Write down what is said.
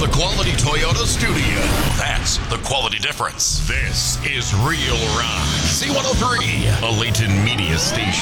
the Quality Toyota studio. That's the quality difference. This is Real Rock. C103, a Layton media station.